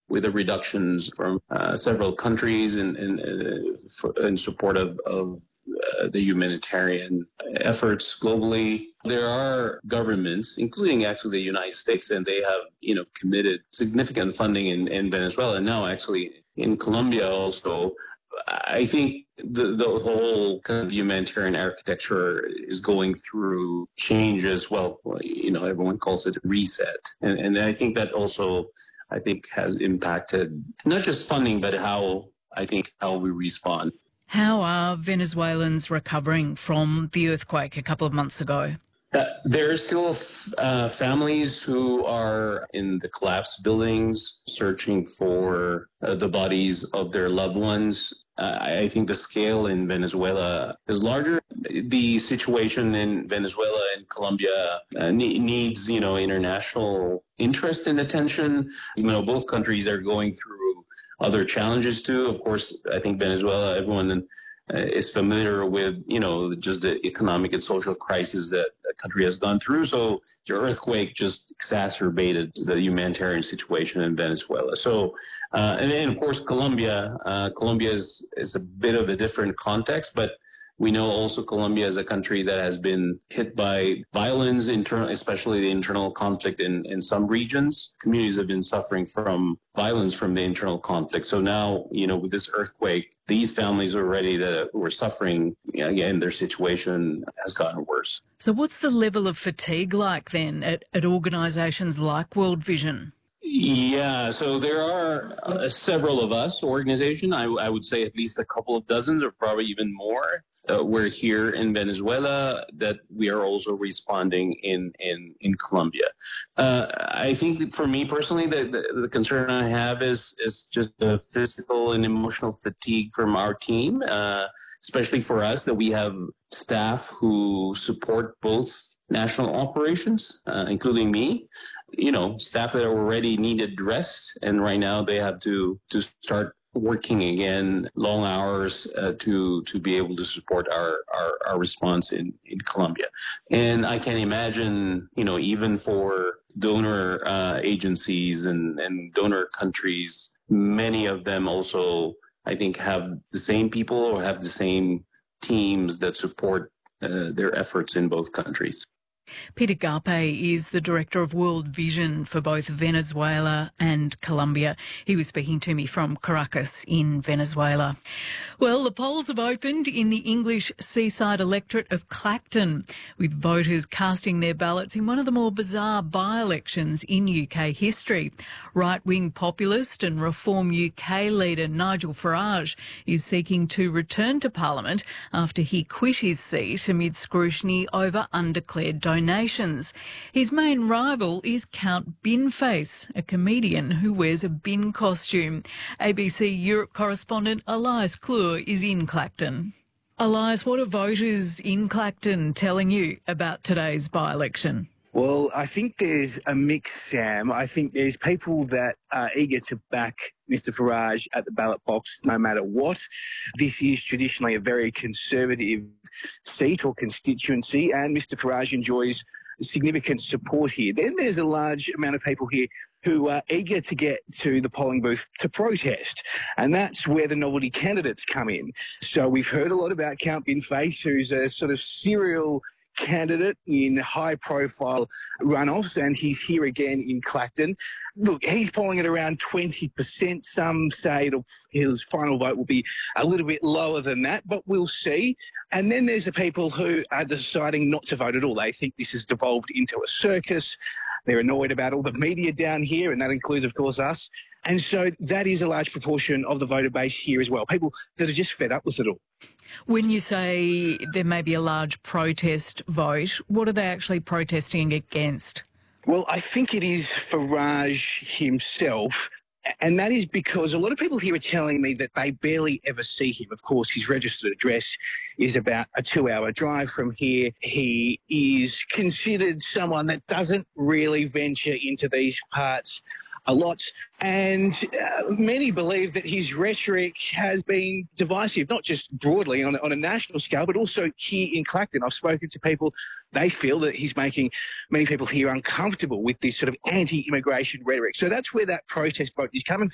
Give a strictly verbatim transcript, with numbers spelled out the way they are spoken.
with the reductions from uh, several countries in, in, in, for, in support of, of uh, the humanitarian efforts globally. There are governments, including actually the United States, and they have, you know, committed significant funding in, in Venezuela, and now actually in Colombia also. I think the, the whole kind of humanitarian architecture is going through change as well. You know, everyone calls it reset. And, and I think that also, I think, has impacted not just funding, but how, I think, how we respond. How are Venezuelans recovering from the earthquake a couple of months ago? Uh, there are still uh, families who are in the collapsed buildings searching for uh, the bodies of their loved ones. Uh, I think the scale in Venezuela is larger. The situation in Venezuela and Colombia uh, ne- needs, you know, international interest and attention. You know, both countries are going through other challenges too. Of course, I think Venezuela, everyone uh, is familiar with, you know, just the economic and social crisis that the country has gone through. So the earthquake just exacerbated the humanitarian situation in Venezuela. So, uh, and then of course, Colombia, uh, Colombia is, is a bit of a different context, but we know also Colombia is a country that has been hit by violence, internal, especially the internal conflict in, in some regions. Communities have been suffering from violence from the internal conflict. So now, you know, with this earthquake, these families already that were suffering, again, their situation has gotten worse. So what's the level of fatigue like then at, at organisations like World Vision? Yeah, so there are uh, several of us organization. I, I would say at least a couple of dozens or probably even more. Uh, we're here in Venezuela that we are also responding in, in, in Colombia. Uh, I think for me personally, the, the, the concern I have is, is just the physical and emotional fatigue from our team, uh, especially for us that we have staff who support both national operations, uh, including me. You know, staff that already needed rest, and right now they have to to start working again, long hours uh, to to be able to support our, our, our response in, in Colombia. And I can imagine, you know, even for donor uh, agencies and, and donor countries, many of them also, I think, have the same people or have the same teams that support uh, their efforts in both countries. Peter Garpe is the Director of World Vision for both Venezuela and Colombia. He was speaking to me from Caracas in Venezuela. Well, the polls have opened in the English seaside electorate of Clacton, with voters casting their ballots in one of the more bizarre by-elections in U K history. Right-wing populist and Reform U K leader Nigel Farage is seeking to return to Parliament after he quit his seat amid scrutiny over undeclared donations. His main rival is Count Binface, a comedian who wears a bin costume. A B C Europe correspondent Elias Clure is in Clacton. Elias, what are voters in Clacton telling you about today's by-election? Well, I think there's a mix, Sam. I think there's people that are eager to back Mister Farage at the ballot box no matter what. This is traditionally a very conservative seat or constituency, and Mister Farage enjoys significant support here. Then there's a large amount of people here who are eager to get to the polling booth to protest, and that's where the novelty candidates come in. So we've heard a lot about Count Binface, who's a sort of serial candidate in high-profile runoffs, and he's here again in Clacton. Look, he's polling at around twenty percent. Some say it'll, his final vote will be a little bit lower than that, but we'll see. And then there's the people who are deciding not to vote at all. They think this has devolved into a circus. They're annoyed about all the media down here, and that includes, of course, us. And so that is a large proportion of the voter base here as well, people that are just fed up with it all. When you say there may be a large protest vote, what are they actually protesting against? Well, I think it is Farage himself, and that is because a lot of people here are telling me that they barely ever see him. Of course, his registered address is about a two-hour drive from here. He is considered someone that doesn't really venture into these parts a lot, and uh, many believe that his rhetoric has been divisive, not just broadly on, on a national scale, but also here in Clacton. I've spoken to people, they feel that he's making many people here uncomfortable with this sort of anti-immigration rhetoric. So that's where that protest vote is coming